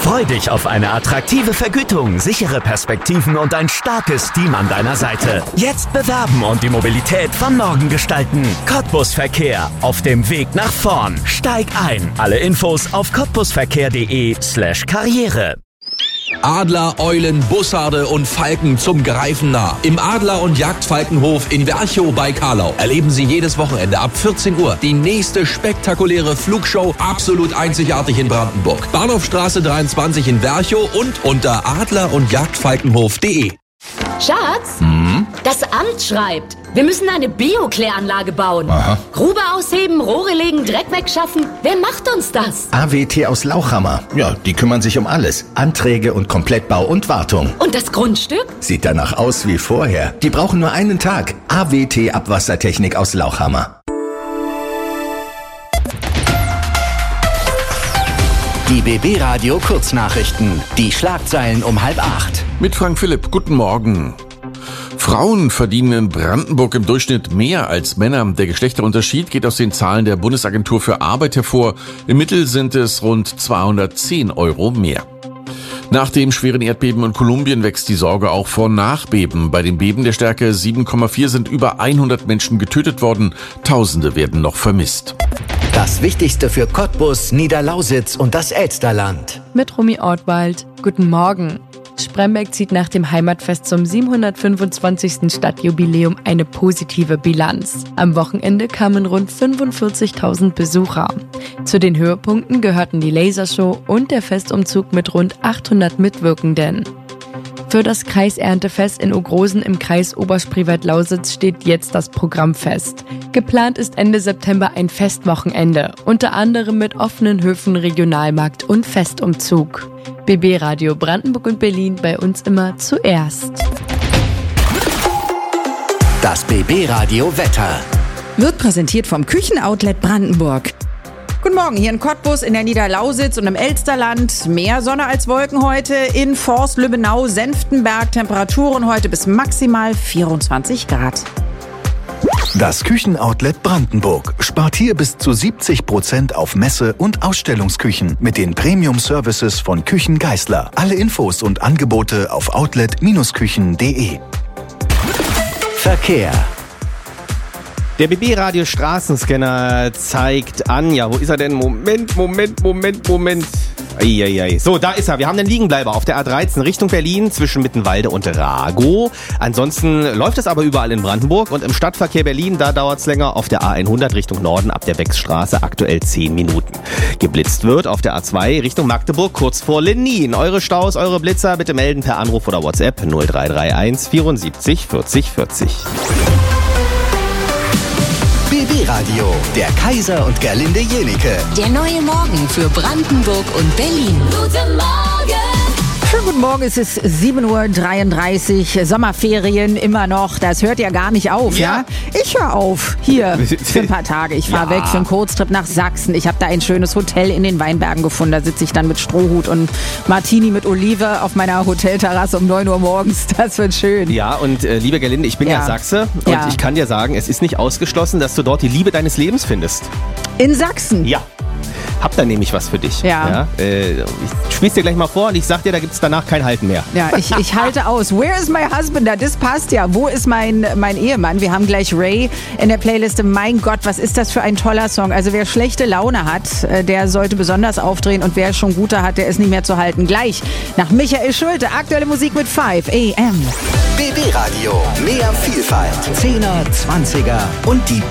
Freu dich auf eine attraktive Vergütung, sichere Perspektiven und ein starkes Team an deiner Seite. Jetzt bewerben und die Mobilität von morgen gestalten. Cottbus Verkehr, auf dem Weg nach vorn. Steig ein. Alle Infos auf cottbusverkehr.de/Karriere. Adler, Eulen, Bussarde und Falken zum Greifen nah. Im Adler- und Jagdfalkenhof in Werchow bei Karlau erleben Sie jedes Wochenende ab 14 Uhr die nächste spektakuläre Flugshow, absolut einzigartig in Brandenburg. Bahnhofstraße 23 in Werchow und unter adler-und-jagdfalkenhof.de. Schatz, das Amt schreibt, wir müssen eine Bio-Kläranlage bauen. Aha. Grube ausheben, Rohre legen, Dreck wegschaffen. Wer macht uns das? AWT aus Lauchhammer. Ja, die kümmern sich um alles. Anträge und Komplettbau und Wartung. Und das Grundstück? Sieht danach aus wie vorher. Die brauchen nur einen Tag. AWT Abwassertechnik aus Lauchhammer. Die BB Radio Kurznachrichten. Die Schlagzeilen um 7:30. Mit Frank Philipp, guten Morgen. Frauen verdienen in Brandenburg im Durchschnitt mehr als Männer. Der Geschlechterunterschied geht aus den Zahlen der Bundesagentur für Arbeit hervor. Im Mittel sind es rund 210 € mehr. Nach dem schweren Erdbeben in Kolumbien wächst die Sorge auch vor Nachbeben. Bei den Beben der Stärke 7,4 sind über 100 Menschen getötet worden. Tausende werden noch vermisst. Das Wichtigste für Cottbus, Niederlausitz und das Elsterland. Mit Romy Ortwald. Guten Morgen. Spremberg zieht nach dem Heimatfest zum 725. Stadtjubiläum eine positive Bilanz. Am Wochenende kamen rund 45.000 Besucher. Zu den Höhepunkten gehörten die Lasershow und der Festumzug mit rund 800 Mitwirkenden. Für das Kreiserntefest in Ogrosen im Kreis Oberspreewald-Lausitz steht jetzt das Programm fest. Geplant ist Ende September ein Festwochenende, unter anderem mit offenen Höfen, Regionalmarkt und Festumzug. BB Radio Brandenburg und Berlin, bei uns immer zuerst. Das BB Radio Wetter wird präsentiert vom Küchenoutlet Brandenburg. Guten Morgen, hier in Cottbus, in der Niederlausitz und im Elsterland. Mehr Sonne als Wolken heute. In Forst, Lübbenau, Senftenberg. Temperaturen heute bis maximal 24 Grad. Das Küchenoutlet Brandenburg spart hier bis zu 70% auf Messe- und Ausstellungsküchen mit den Premium-Services von Küchen Geissler. Alle Infos und Angebote auf outlet-küchen.de. Verkehr. Der BB-Radio Straßenscanner zeigt an, ja, wo ist er denn? Moment. Eieiei. So, da ist er. Wir haben den Liegenbleiber auf der A13 Richtung Berlin zwischen Mittenwalde und Ragow. Ansonsten läuft es aber überall in Brandenburg und im Stadtverkehr Berlin, da dauert es länger auf der A100 Richtung Norden ab der Beckstraße aktuell 10 Minuten. Geblitzt wird auf der A2 Richtung Magdeburg kurz vor Lenin. Eure Staus, eure Blitzer bitte melden per Anruf oder WhatsApp 0331 74 40 40. BB Radio, der Kaiser und Gerlinde Jenike. Der neue Morgen für Brandenburg und Berlin. Guten Morgen! Schönen guten Morgen, es ist 7:33 Uhr, Sommerferien immer noch, das hört ja gar nicht auf, ja? Ich höre auf, hier, für ein paar Tage. Ich fahre weg für einen Kurztrip nach Sachsen. Ich habe da ein schönes Hotel in den Weinbergen gefunden, da sitze ich dann mit Strohhut und Martini mit Olive auf meiner Hotelterrasse um 9 Uhr morgens, das wird schön. Ja, und liebe Gerlinde, ich bin ja Sachse und ich kann dir sagen, es ist nicht ausgeschlossen, dass du dort die Liebe deines Lebens findest. In Sachsen? Ja. Hab da nämlich was für dich. Ja. Ich spiel's dir gleich mal vor und ich sag dir, da gibt's danach kein Halten mehr. Ja, ich halte aus. Where is my husband? Das passt ja. Wo ist mein Ehemann? Wir haben gleich Ray in der Playliste. Mein Gott, was ist das für ein toller Song. Also wer schlechte Laune hat, der sollte besonders aufdrehen und wer schon gute hat, der ist nicht mehr zu halten. Gleich nach Michael Schulte. Aktuelle Musik mit 5 AM. BB Radio, mehr Vielfalt. 10er, 20er und die